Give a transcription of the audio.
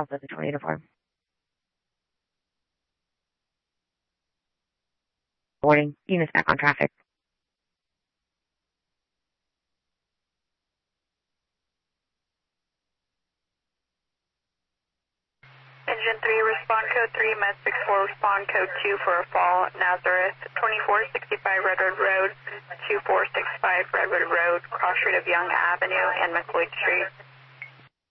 Also the tornado farm. Warning, units back on traffic. Engine 3, respond code 3, Med 64, respond code 2 for a fall, Nazareth, 2465 Redwood Road, 2465 Redwood Road, cross street of Young Avenue and McLeod Street.